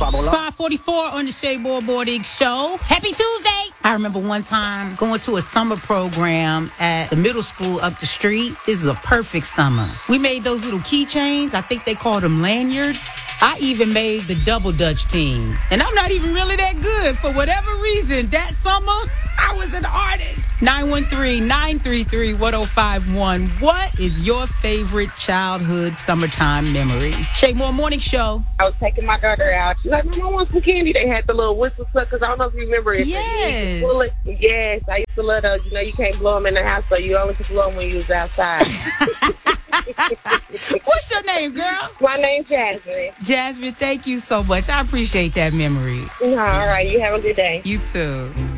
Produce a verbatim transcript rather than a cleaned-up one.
Spot forty-four on the Shea Boy Boarding Show. Happy Tuesday. I remember one time going to a summer program at the middle school up the street. This was a perfect summer. We made those little keychains. I think they called them lanyards. I even made the double dutch team. And I'm not even really that good. For whatever reason, that summer, I was an artist. nine one three, nine three three, one oh five one. What is your favorite childhood summertime memory? Shea Moore Morning Show. I was taking my daughter out. She's like, Mama, I want some candy. They had the little whistle suckers. I don't know if you remember it. Yes. Bullet. Yes, I used to love those. You know, you can't blow them in the house, so you only can blow them when you was outside. What's your name, girl? My name's Jasmine. Jasmine, thank you so much. I appreciate that memory. All right, you have a good day. You too.